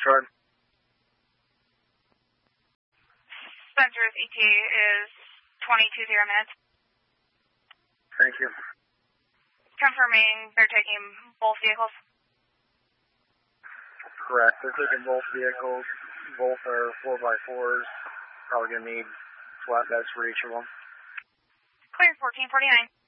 Charlie. Spencer's ETA is 22 minutes. Thank you. Confirming they're taking both vehicles. Correct. They're taking both vehicles. Both are 4x4s. Probably going to need flatbeds for each of them. Clear 1449.